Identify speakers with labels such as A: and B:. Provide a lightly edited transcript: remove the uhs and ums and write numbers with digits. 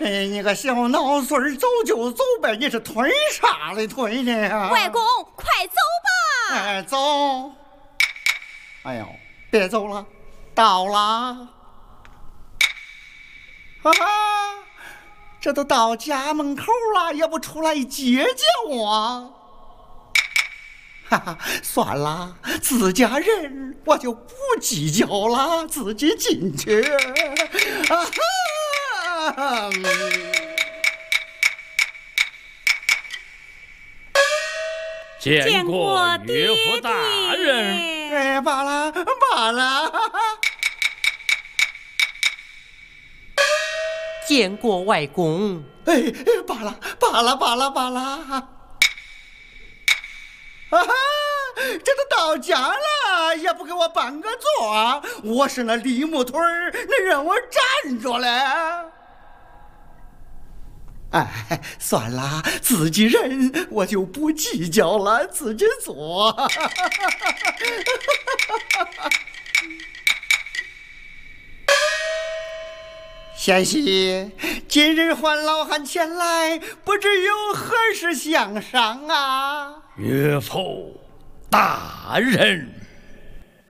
A: 哎，你个小脑孙儿，走就走呗，你是推啥的推的呀？
B: 外公，快走吧！
A: 哎，走！哎呦，别走了，到了！哈哈，这都到家门口了，也不出来接接我？哈哈，算了，自家人我就不计较了，自己进去。啊哈！
C: 见过岳父大人。
A: 哎，罢了罢了。
D: 见过外公。
A: 哎，罢了罢了罢了罢了。啊哈！这都到家了，也不给我办个座，我是那李木腿儿，能让我站着嘞？哎，算了，自己人我就不计较了，自己做。贤媳，今日唤老汉前来，不知有何事相商啊？
C: 岳父大人。